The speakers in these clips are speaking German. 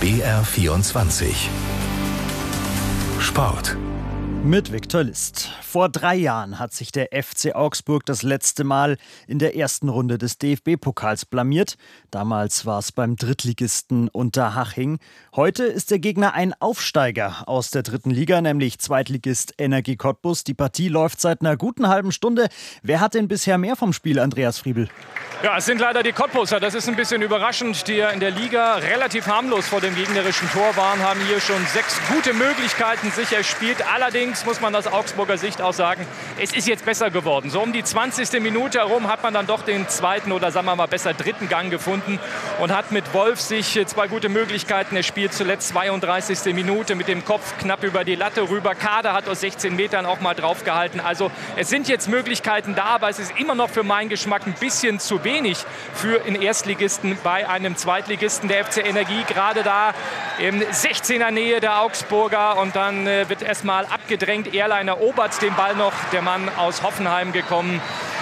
BR24 Sport. Mit Viktor List. Vor 3 Jahren hat sich der FC Augsburg das letzte Mal in der ersten Runde des DFB-Pokals blamiert. Damals war es beim Drittligisten Unterhaching. Heute ist der Gegner ein Aufsteiger aus der 3. Liga, nämlich Zweitligist Energie Cottbus. Die Partie läuft seit einer guten halben Stunde. Wer hat denn bisher mehr vom Spiel, Andreas Friebel? Ja, es sind leider die Cottbuser. Das ist ein bisschen überraschend, die ja in der Liga relativ harmlos vor dem gegnerischen Tor waren, haben hier schon 6 gute Möglichkeiten sich erspielt. Allerdings muss man aus Augsburger Sicht auch sagen, es ist jetzt besser geworden. So um die 20. Minute herum hat man dann doch den zweiten oder sagen wir mal besser dritten Gang gefunden und hat mit Wolf sich 2 gute Möglichkeiten erspielt. Zuletzt 32. Minute mit dem Kopf knapp über die Latte rüber. Kader hat aus 16 Metern auch mal draufgehalten. Also es sind jetzt Möglichkeiten da, aber es ist immer noch für meinen Geschmack ein bisschen zu wenig für einen Erstligisten bei einem Zweitligisten. Der FC Energie gerade da im 16er Nähe der Augsburger und dann wird erstmal abgedrängt. Erlein erobert den Ball noch, der Mann aus Hoffenheim gekommen.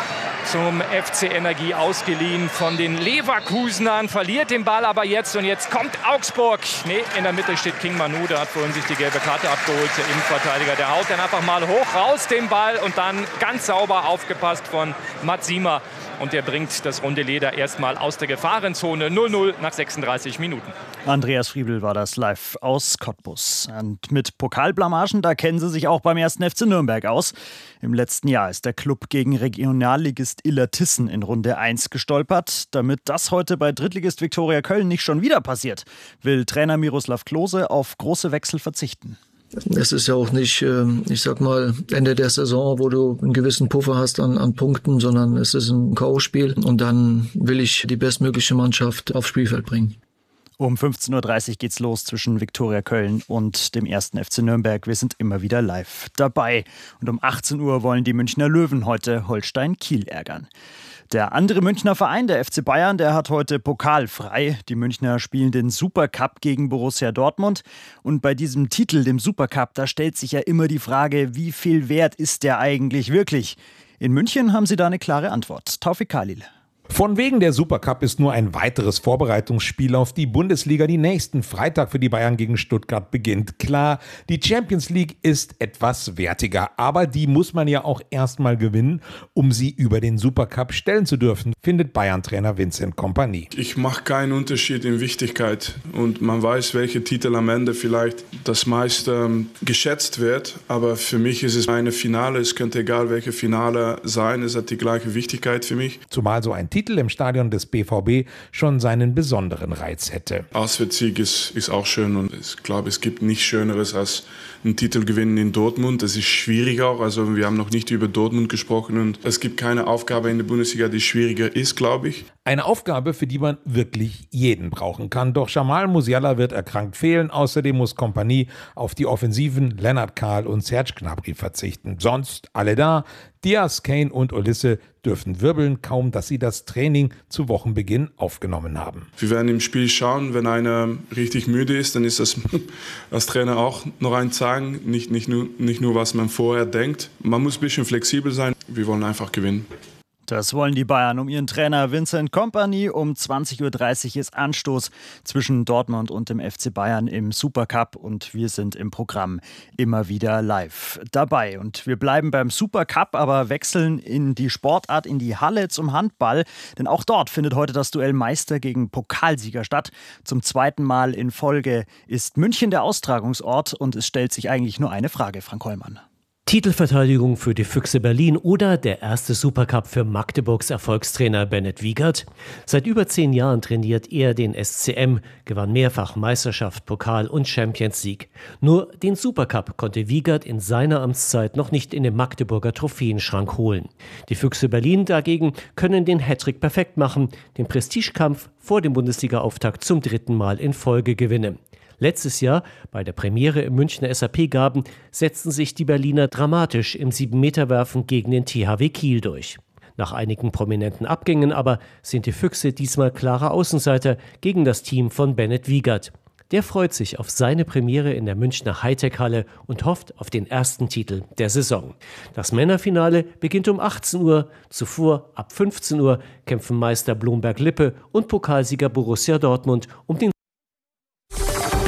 Zum FC Energie ausgeliehen von den Leverkusenern, verliert den Ball aber jetzt und jetzt kommt Augsburg. Nee, in der Mitte steht King Manu, der hat vorhin sich die gelbe Karte abgeholt, der Innenverteidiger. Der haut dann einfach mal hoch raus den Ball und dann ganz sauber aufgepasst von Mats Siemer. Und der bringt das runde Leder erstmal aus der Gefahrenzone. 0-0 nach 36 Minuten. Andreas Friebel war das live aus Cottbus. Und mit Pokalblamagen, da kennen sie sich auch beim 1. FC Nürnberg aus. Im letzten Jahr ist der Club gegen Regionalligist Illertissen in Runde 1 gestolpert. Damit das heute bei Drittligist Viktoria Köln nicht schon wieder passiert, will Trainer Miroslav Klose auf große Wechsel verzichten. Es ist ja auch nicht, ich sag mal, Ende der Saison, wo du einen gewissen Puffer hast an Punkten, sondern es ist ein K.O.-Spiel und dann will ich die bestmögliche Mannschaft aufs Spielfeld bringen. Um 15.30 Uhr geht's los zwischen Viktoria Köln und dem 1. FC Nürnberg. Wir sind immer wieder live dabei. Und um 18 Uhr wollen die Münchner Löwen heute Holstein Kiel ärgern. Der andere Münchner Verein, der FC Bayern, der hat heute pokalfrei. Die Münchner spielen den Supercup gegen Borussia Dortmund. Und bei diesem Titel, dem Supercup, da stellt sich ja immer die Frage, wie viel wert ist der eigentlich wirklich? In München haben sie da eine klare Antwort. Taufik Khalil. Von wegen der Supercup ist nur ein weiteres Vorbereitungsspiel auf die Bundesliga, die nächsten Freitag für die Bayern gegen Stuttgart beginnt. Klar, die Champions League ist etwas wertiger, aber die muss man ja auch erstmal gewinnen, um sie über den Supercup stellen zu dürfen, findet Bayern-Trainer Vincent Kompany. Ich mache keinen Unterschied in Wichtigkeit und man weiß, welche Titel am Ende vielleicht das meiste geschätzt wird, aber für mich ist es eine Finale, es könnte egal welche Finale sein, es hat die gleiche Wichtigkeit für mich. Zumal so ein Titel im Stadion des BVB schon seinen besonderen Reiz hätte. Auswärtssieg ist auch schön und ich glaube, es gibt nichts Schöneres als einen Titel gewinnen in Dortmund. Das ist schwierig auch, also wir haben noch nicht über Dortmund gesprochen und es gibt keine Aufgabe in der Bundesliga, die schwieriger ist, glaube ich. Eine Aufgabe, für die man wirklich jeden brauchen kann. Doch Jamal Musiala wird erkrankt fehlen. Außerdem muss Kompany auf die Offensiven Lennart Kahl und Serge Gnabry verzichten. Sonst alle da. Diaz, Kane und Olise dürfen wirbeln, kaum dass sie das Training zu Wochenbeginn aufgenommen haben. Wir werden im Spiel schauen, wenn einer richtig müde ist, dann ist das als Trainer auch noch ein Zeigen, nicht nur, was man vorher denkt. Man muss ein bisschen flexibel sein, wir wollen einfach gewinnen. Das wollen die Bayern um ihren Trainer Vincent Kompany. Um 20.30 Uhr ist Anstoß zwischen Dortmund und dem FC Bayern im Supercup und wir sind im Programm immer wieder live dabei. Und wir bleiben beim Supercup, aber wechseln in die Sportart, in die Halle zum Handball. Denn auch dort findet heute das Duell Meister gegen Pokalsieger statt. Zum 2. Mal in Folge ist München der Austragungsort und es stellt sich eigentlich nur eine Frage, Frank Hollmann. Titelverteidigung für die Füchse Berlin oder der erste Supercup für Magdeburgs Erfolgstrainer Bennett Wiegert? Seit über 10 Jahren trainiert er den SCM, gewann mehrfach Meisterschaft, Pokal und Champions League. Nur den Supercup konnte Wiegert in seiner Amtszeit noch nicht in den Magdeburger Trophäenschrank holen. Die Füchse Berlin dagegen können den Hattrick perfekt machen, den Prestigekampf vor dem Bundesliga-Auftakt zum 3. Mal in Folge gewinnen. Letztes Jahr, bei der Premiere im Münchner SAP-Garten, setzten sich die Berliner dramatisch im 7-Meter-Werfen gegen den THW Kiel durch. Nach einigen prominenten Abgängen aber sind die Füchse diesmal klare Außenseiter gegen das Team von Bennett Wiegert. Der freut sich auf seine Premiere in der Münchner Hightech-Halle und hofft auf den ersten Titel der Saison. Das Männerfinale beginnt um 18 Uhr. Zuvor, ab 15 Uhr, kämpfen Meister Blomberg-Lippe und Pokalsieger Borussia Dortmund um den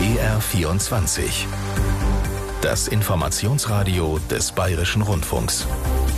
BR24. Das Informationsradio des Bayerischen Rundfunks.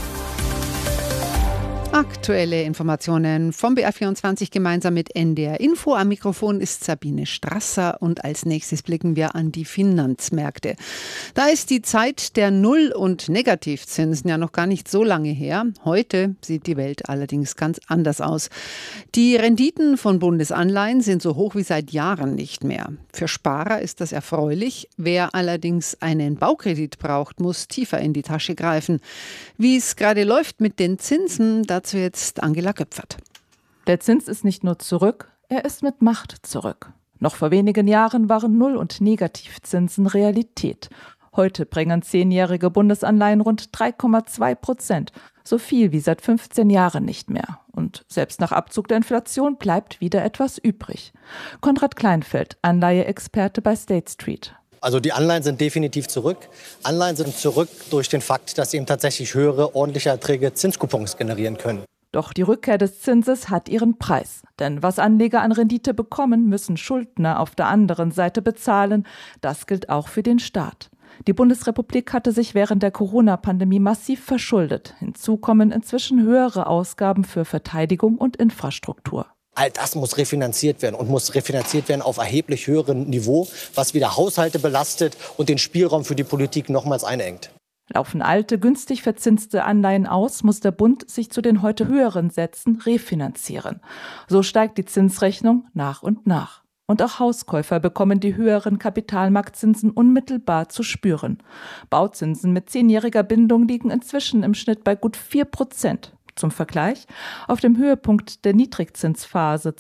Aktuelle Informationen vom BR24 gemeinsam mit NDR Info. Am Mikrofon ist Sabine Strasser und als nächstes blicken wir an die Finanzmärkte. Da ist die Zeit der Null- und Negativzinsen ja noch gar nicht so lange her. Heute sieht die Welt allerdings ganz anders aus. Die Renditen von Bundesanleihen sind so hoch wie seit Jahren nicht mehr. Für Sparer ist das erfreulich. Wer allerdings einen Baukredit braucht, muss tiefer in die Tasche greifen. Wie es gerade läuft mit den Zinsen, dazu jetzt Angela Göpfert. Der Zins ist nicht nur zurück, er ist mit Macht zurück. Noch vor wenigen Jahren waren Null- und Negativzinsen Realität. Heute bringen 10-jährige Bundesanleihen rund 3,2%, so viel wie seit 15 Jahren nicht mehr. Und selbst nach Abzug der Inflation bleibt wieder etwas übrig. Konrad Kleinfeld, Anleiheexperte bei State Street. Also die Anleihen sind definitiv zurück. Anleihen sind zurück durch den Fakt, dass sie eben tatsächlich höhere, ordentliche Erträge Zinscoupons generieren können. Doch die Rückkehr des Zinses hat ihren Preis. Denn was Anleger an Rendite bekommen, müssen Schuldner auf der anderen Seite bezahlen. Das gilt auch für den Staat. Die Bundesrepublik hatte sich während der Corona-Pandemie massiv verschuldet. Hinzu kommen inzwischen höhere Ausgaben für Verteidigung und Infrastruktur. All das muss refinanziert werden und muss refinanziert werden auf erheblich höherem Niveau, was wieder Haushalte belastet und den Spielraum für die Politik nochmals einengt. Laufen alte, günstig verzinste Anleihen aus, muss der Bund sich zu den heute höheren Sätzen refinanzieren. So steigt die Zinsrechnung nach und nach. Und auch Hauskäufer bekommen die höheren Kapitalmarktzinsen unmittelbar zu spüren. Bauzinsen mit 10-jähriger Bindung liegen inzwischen im Schnitt bei gut 4%. Zum Vergleich, auf dem Höhepunkt der Niedrigzinsphase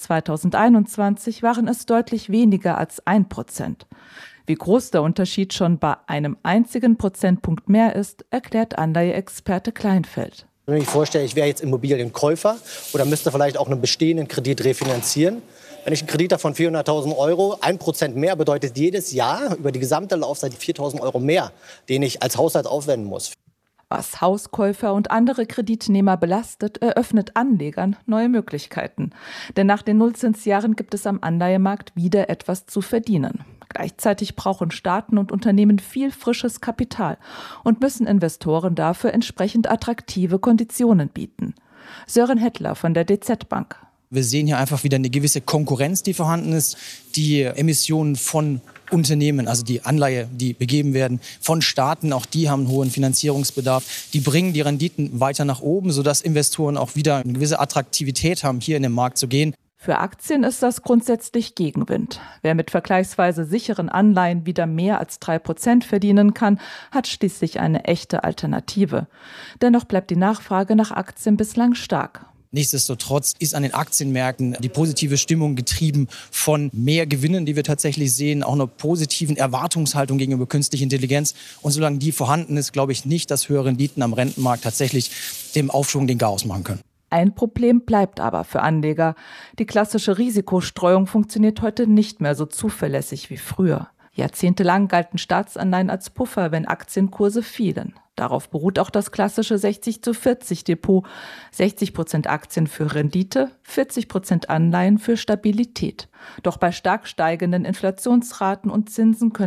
2021 waren es deutlich weniger als 1%. Wie groß der Unterschied schon bei einem einzigen Prozentpunkt mehr ist, erklärt Anleiheexperte Kleinfeld. Wenn ich mir vorstelle, ich wäre jetzt Immobilienkäufer oder müsste vielleicht auch einen bestehenden Kredit refinanzieren. Wenn ich einen Kredit habe von 400.000 €, 1% mehr bedeutet jedes Jahr über die gesamte Laufzeit 4.000 € mehr, den ich als Haushalt aufwenden muss. Was Hauskäufer und andere Kreditnehmer belastet, eröffnet Anlegern neue Möglichkeiten. Denn nach den Nullzinsjahren gibt es am Anleihemarkt wieder etwas zu verdienen. Gleichzeitig brauchen Staaten und Unternehmen viel frisches Kapital und müssen Investoren dafür entsprechend attraktive Konditionen bieten. Sören Hettler von der DZ Bank. Wir sehen hier einfach wieder eine gewisse Konkurrenz, die vorhanden ist. Die Emissionen von Unternehmen, also die Anleihe, die begeben werden, von Staaten, auch die haben einen hohen Finanzierungsbedarf. Die bringen die Renditen weiter nach oben, sodass Investoren auch wieder eine gewisse Attraktivität haben, hier in den Markt zu gehen. Für Aktien ist das grundsätzlich Gegenwind. Wer mit vergleichsweise sicheren Anleihen wieder mehr als 3% verdienen kann, hat schließlich eine echte Alternative. Dennoch bleibt die Nachfrage nach Aktien bislang stark. Nichtsdestotrotz ist an den Aktienmärkten die positive Stimmung getrieben von mehr Gewinnen, die wir tatsächlich sehen, auch einer positiven Erwartungshaltung gegenüber künstlicher Intelligenz. Und solange die vorhanden ist, glaube ich nicht, dass höhere Renditen am Rentenmarkt tatsächlich dem Aufschwung den Chaos machen können. Ein Problem bleibt aber für Anleger. Die klassische Risikostreuung funktioniert heute nicht mehr so zuverlässig wie früher. Jahrzehntelang galten Staatsanleihen als Puffer, wenn Aktienkurse fielen. Darauf beruht auch das klassische 60-zu-40-Depot. 60% Aktien für Rendite, 40% Anleihen für Stabilität. Doch bei stark steigenden Inflationsraten und Zinsen können